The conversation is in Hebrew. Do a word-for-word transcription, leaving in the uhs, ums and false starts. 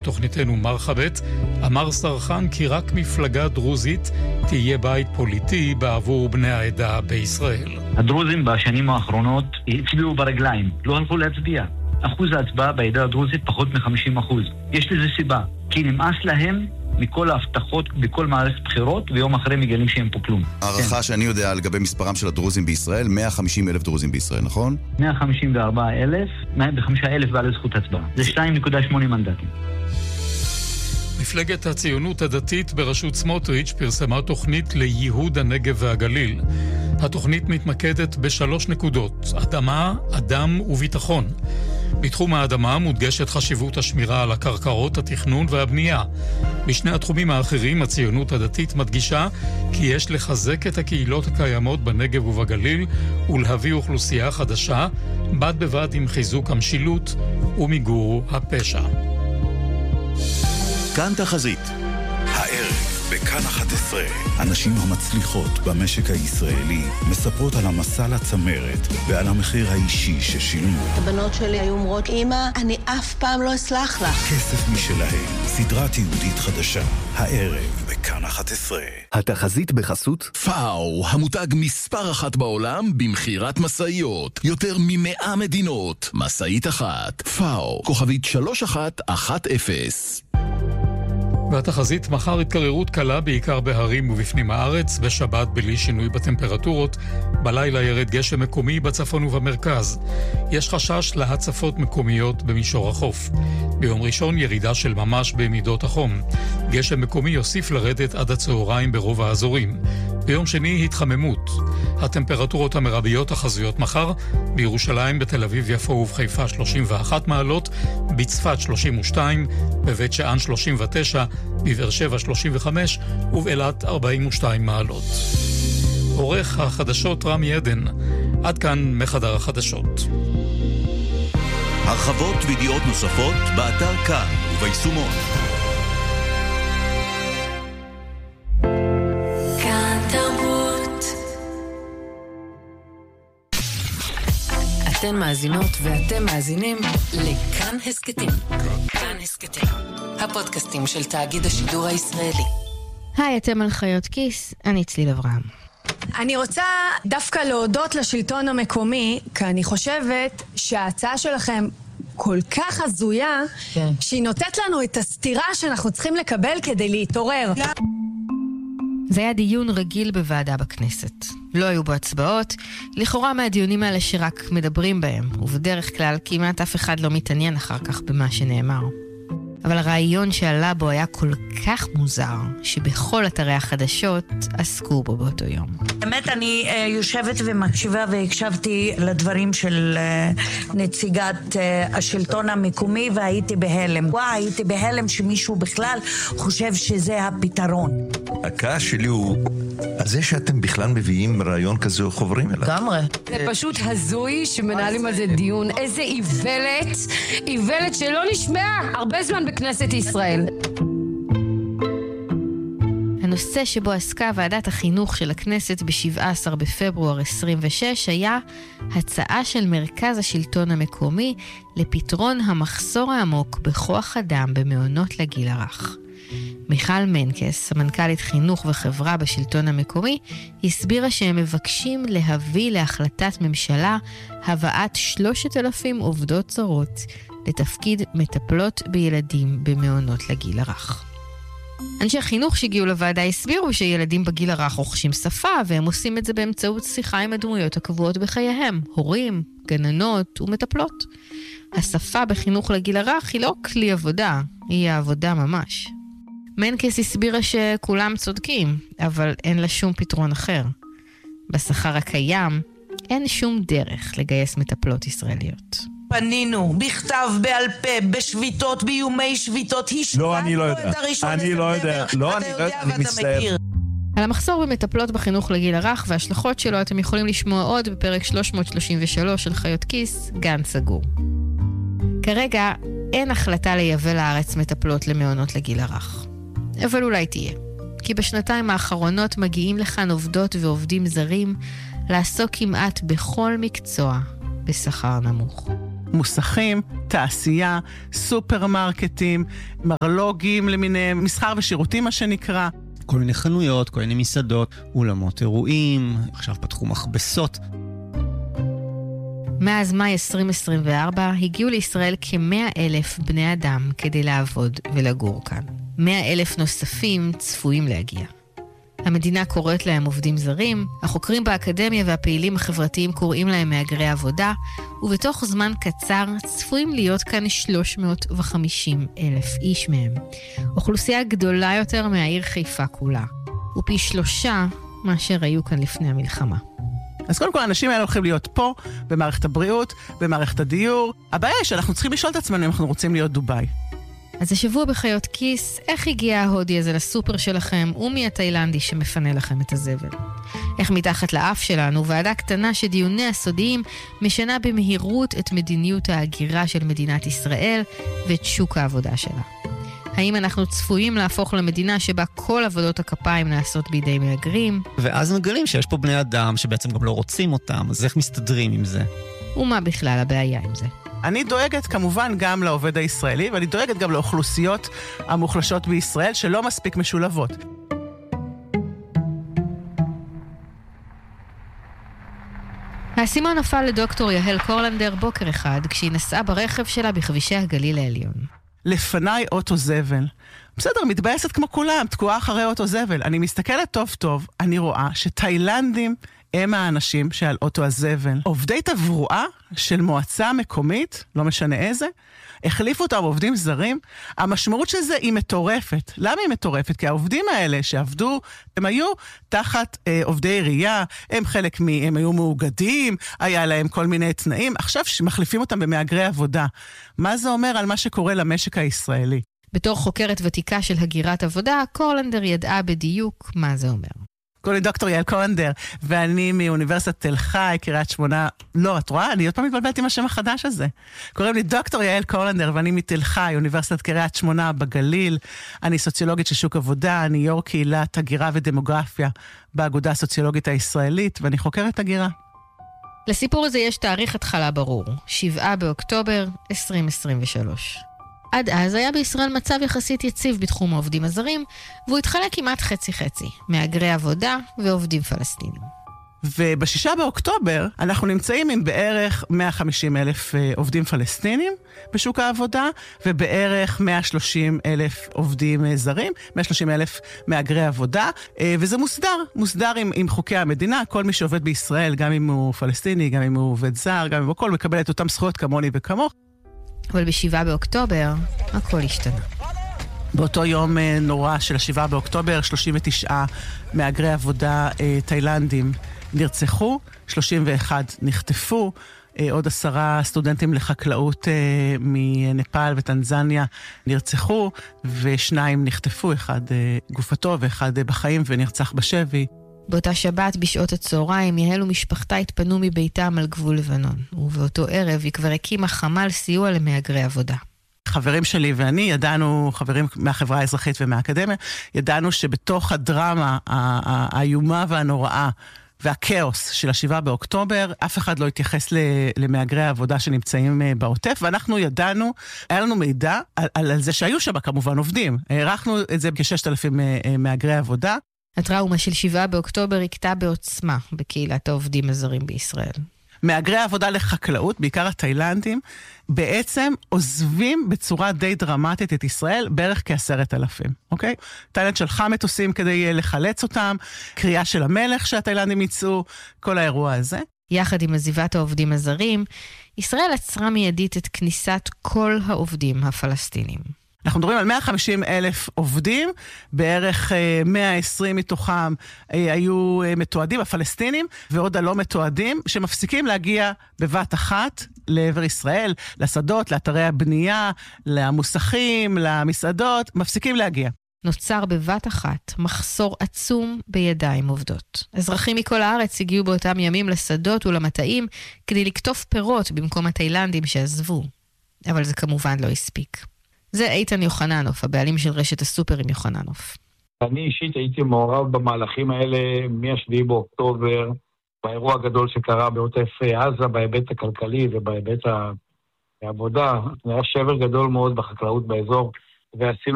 בתוכניתנו מרחבת, אמר סרחן כי רק מפלגה דרוזית תהיה בית פוליטי בעבור בני העדה בישראל. הדרוזים בשנים האחרונות הצביעו ברגליים, לא הלכו להצביע. אחוז ההצבעה בעדה הדרוזית פחות מ-חמישים אחוז. יש לזה סיבה, כי נמאס להם מכל ההבטחות בכל מערכת בחירות, ויום אחרי מגלים שהם פה כלום. הערכה כן. שאני יודע לגבי מספרם של הדרוזים בישראל, מאה וחמישים אלף דרוזים בישראל, נכון? מאה חמישים וארבעה אלף, מאה וחמישה אלף בעלי זכות הצבעה. זה שתיים נקודה שמונה מנדטים. מפלגת הציונות הדתית בראשות סמוטריץ' פרסמה תוכנית לייהוד הנגב והגליל. התוכנית מתמקדת בשלוש נקודות: אדמה, אדם וביטחון. בתחום האדמה מודגשת חשיבות השמירה על הקרקעות, התכנון והבנייה. בשני התחומים האחרים הציונות הדתית מדגישה כי יש לחזק את הקהילות הקיימות בנגב ובגליל ולהביא אוכלוסייה חדשה, בד בבד עם חיזוק המשילות ומיגור הפשע. כאן תחזית. הערב בכאן אחת עשרה. הנשים המצליחות במשק הישראלי מספרות על המסע לצמרת ועל המחיר האישי ששילמו. הבנות שלי היו אומרות, אמא, אני אף פעם לא אסלח לך. כסף משלהם, סדרת יהודית חדשה. הערב בכאן אחת עשרה. התחזית בחסות פאו, המותג מספר אחת בעולם במחירת מסעיות. יותר ממאה מדינות. מסעית אחת. פאו, כוכבית שלוש אחת אחת אפס. והתחזית: מחר התקררות קלה בעיקר בהרים ובפנים הארץ, בשבת בלי שינוי בטמפרטורות, בלילה ירד גשם מקומי בצפון ובמרכז. יש חשש להצפות מקומיות במישור החוף. ביום ראשון ירידה של ממש במידות החום. גשם מקומי יוסיף לרדת עד הצהריים ברוב האזורים. ביום שני התחממות. הטמפרטורות המרביות החזויות מחר: בירושלים, בתל אביב, יפו ובחיפה שלושים ואחת מעלות, בצפת שלושים ושתיים, בבית שאן שלושים ותשע, בבאר שבע שלושים וחמש ובאילת ארבעים ושתיים מעלות. עורך החדשות רמי עדן. עד כאן מחדר החדשות. הרחבות וידיעות נוספות באתר כאן וביישומון. כאן תרבות. אתן מאזינות ואתם מאזינים לכאן הסקטים. כאן הסקטים, הפודקאסטים של תאגיד השידור הישראלי. היי, אתם על חיות כיס, אני צליל אברהם. אני רוצה דווקא להודות לשלטון המקומי, כי אני חושבת שההצעה שלכם כל כך הזויה, כן. שהיא נותנת לנו את הסתירה שאנחנו צריכים לקבל כדי להתעורר. זה היה דיון רגיל בוועדה בכנסת. לא היו בו הצבעות, לכאורה מהדיונים האלה שרק מדברים בהם, ובדרך כלל כמעט אף אחד לא מתעניין אחר כך במה שנאמר. אבל הרעיון שעלה בו היה כל כך מוזר, שבכל אתרי החדשות עסקו בו באותו יום. באמת אני uh, יושבת ומקשיבה והקשבתי לדברים של uh, נציגת uh, השלטון המקומי, והייתי בהלם. וואי, הייתי בהלם שמישהו בכלל חושב שזה הפתרון. הכעס שלי הוא על זה שאתם בכלל מביאים רעיון כזה או חוברים אליו. גמרי. זה פשוט הזוי שמנהלים על זה דיון. איזה איוולת, איוולת שלא נשמעה הרבה זמן בכנסת ישראל. הנושא שבו עסקה ועדת החינוך של הכנסת ב-שבעה עשר בפברואר עשרים ושש היה הצעה של מרכז השלטון המקומי לפתרון המחסור העמוק בכוח אדם במעונות לגיל הרך. מיכל מנקס, המנכ"לית חינוך וחברה בשלטון המקומי, הסבירה שהם מבקשים להביא להחלטת ממשלה הבאת שלושת אלפים עובדות זרות לתפקיד מטפלות בילדים במעונות לגיל הרך. אנשי החינוך שהגיעו לוועדה הסבירו שילדים בגיל הרך רוכשים שפה, והם עושים את זה באמצעות שיחה עם הדמויות הקבועות בחייהם, הורים, גננות ומטפלות. השפה בחינוך לגיל הרך היא לא כלי עבודה, היא העבודה ממש. מנקס הסבירה שכולם צודקים, אבל אין לה שום פתרון אחר. בשכר הקיים אין שום דרך לגייס מטפלות ישראליות. פנינו, בכתב, בעל פה, בשביתות, באיומי שביתות, לא, אני לא יודע. אני לא יודע. לא, אני לא יודע, אני מצטער. על המחסור במטפלות בחינוך לגיל הרך וההשלכות שלו אתם יכולים לשמוע עוד בפרק שלוש מאות שלושים ושלוש של חיות כיס, גן סגור. כרגע אין החלטה לייבא לארץ מטפלות למעונות לגיל הרך. אבל אולי תהיה. כי בשנתיים האחרונות מגיעים לכאן עובדות ועובדים זרים לעסוק כמעט בכל מקצוע בשכר נמוך. מוסכים, תעשייה, סופרמרקטים, מרלוגים למיניהם, מסחר ושירותים מה שנקרא. כל מיני חנויות, כל מיני מסעדות, אולמות אירועים, עכשיו פתחו מכבסות. מאז מאי עשרים עשרים וארבע הגיעו לישראל כ-מאה אלף בני אדם כדי לעבוד ולגור כאן. מאה אלף נוספים צפויים להגיע. המדינה קוראת להם עובדים זרים, החוקרים באקדמיה והפעילים החברתיים קוראים להם מהגרי עבודה, ובתוך זמן קצר צפויים להיות כאן שלוש מאות וחמישים אלף איש מהם. אוכלוסייה גדולה יותר מהעיר חיפה כולה, ופי שלושה מאשר היו כאן לפני המלחמה. אז קודם כל, האנשים האלה הולכים להיות פה, במערכת הבריאות, במערכת הדיור. הבעיה היא שאנחנו צריכים לשאול את עצמנו אם אנחנו רוצים להיות דוביי. אז השבוע בחיות כיס, איך הגיע ההודי הזה לסופר שלכם, ומי התאילנדי שמפנה לכם את הזבל? איך מתחת לאף שלנו, ועדה קטנה שדיוניה הסודיים משנה במהירות את מדיניות ההגירה של מדינת ישראל ואת שוק העבודה שלה? האם אנחנו צפויים להפוך למדינה שבה כל עבודות הכפיים נעשות בידי מהגרים? ואז מגלים שיש פה בני אדם שבעצם גם לא רוצים אותם, אז איך מסתדרים עם זה? ומה בכלל הבעיה עם זה? אני דואגת כמובן גם לעובד הישראלי, ואני דואגת גם לאוכלוסיות המוחלשות בישראל שלא מספיק משולבות. האסימון נפל לדוקטור יהל קורלנדר בוקר אחד, כשהיא נסעה ברכב שלה בכבישי הגליל העליון. לפניי אוטו זבל. בסדר, מתבאסת כמו כולם, תקועה אחרי אוטו זבל. אני מסתכלת טוב טוב, אני רואה שתאילנדים הם האנשים שעל אוטו הזבל. עובדי תברואה של מועצה מקומית, לא משנה איזה, החליפו אותם עובדים זרים. המשמעות של זה היא מטורפת. למה היא מטורפת? כי העובדים האלה שעבדו, הם היו תחת אה, עובדי עירייה, הם חלק מ... הם היו מאוגדים, היה להם כל מיני תנאים. עכשיו שמחליפים אותם במהגרי עבודה. מה זה אומר על מה שקורה למשק הישראלי? בתור חוקרת ותיקה של הגירת עבודה, קורלנדר ידעה בדיוק מה זה אומר. קוראים לי דוקטור יעל קורלנדר, ואני מאוניברסיטת תל חי, קריית שמונה. לא, את רואה? אני עוד פעם מתבלבלת עם השם החדש הזה. קוראים לי דוקטור יעל קורלנדר, ואני מתל חי, אוניברסיטת קריית שמונה בגליל. אני סוציולוגית של שוק עבודה, אני יו"ר קהילת הגירה ודמוגרפיה באגודה הסוציולוגית הישראלית, ואני חוקרת הגירה. לסיפור הזה יש תאריך התחלה ברור, שבעה באוקטובר עשרים עשרים ושלוש. עד אז היה בישראל מצב יחסית יציב בתחום העובדים הזרים, והוא התחלק כמעט חצי-חצי, מהגרי עבודה ועובדים פלסטינים. ובשישה באוקטובר אנחנו נמצאים עם בערך מאה וחמישים אלף עובדים פלסטינים בשוק העבודה, ובערך מאה ושלושים אלף עובדים זרים, מאה ושלושים אלף מהגרי עבודה, וזה מוסדר, מוסדר עם, עם חוקי המדינה. כל מי שעובד בישראל, גם אם הוא פלסטיני, גם אם הוא עובד זר, גם אם הוא כל, מקבל את אותם זכויות כמוני וכמוך. אבל בשבעה באוקטובר הכל השתנה. באותו יום נורא של השבעה באוקטובר, שלושים ותשעה מהגרי עבודה תאילנדים נרצחו, שלושים ואחד נחטפו, עוד עשרה סטודנטים לחקלאות מנפאל וטנזניה נרצחו, ושניים נחטפו, אחד גופתו ואחד בחיים ונרצח בשבי. באותה שבת בשעות הצהריים יהל ומשפחתה התפנו מביתם על גבול לבנון, ובאותו ערב היא כבר הקימה חמ"ל סיוע למהגרי עבודה. חברים שלי ואני ידענו, חברים מהחברה האזרחית ומהאקדמיה, ידענו שבתוך הדרמה האיומה והנוראה והכאוס של השבעה באוקטובר, אף אחד לא התייחס למהגרי העבודה שנמצאים בעוטף, ואנחנו ידענו, היה לנו מידע על, על, על זה שהיו שם כמובן עובדים. הערכנו את זה כ-ששת אלפים מהגרי עבודה. הטראומה של שבעה באוקטובר הכתה בעוצמה בקהילת העובדים הזרים בישראל. מהגרי העבודה לחקלאות, בעיקר התאילנדים, בעצם עוזבים בצורה די דרמטית את ישראל, בערך כעשרת אלפים, אוקיי? תאילנד שלחה מטוסים כדי לחלץ אותם, קריאה של המלך שהתאילנדים יצאו, כל האירוע הזה. יחד עם עזיבת העובדים הזרים, ישראל עצרה מיידית את כניסת כל העובדים הפלסטינים. אנחנו מדברים על מאה וחמישים אלף עובדים, בערך מאה ועשרים מתוכם היו מתועדים, הפלסטינים, ועוד הלא מתועדים, שמפסיקים להגיע בבת אחת לעבר ישראל, לשדות, לאתרי הבנייה, למוסכים, למסעדות, מפסיקים להגיע. נוצר בבת אחת מחסור עצום בידיים עובדות. אזרחים מכל הארץ הגיעו באותם ימים לשדות ולמטעים, כדי לקטוף פירות במקום התאילנדים שעזבו. אבל זה כמובן לא הספיק. זה איתן יוחננוף, הבעלים של רשת הסופרים יוחננוף. אני אישית הייתי מעורב במהלכים האלה מהשביעי באוקטובר, באירוע הגדול שקרה בעוטף עזה, בהיבט הכלכלי ובהיבט עבודה, היה שבר גדול מאוד בחקלאות באזור, ועשינו